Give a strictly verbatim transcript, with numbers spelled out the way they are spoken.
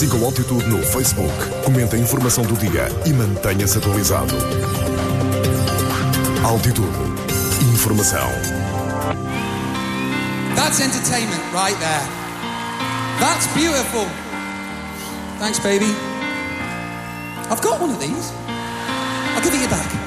Siga o Altitude no Facebook, comente a informação do dia e mantenha-se atualizado. Altitude. Informação. That's entertainment right there. That's beautiful. Thanks, baby. I've got one of these. I'll give it you back.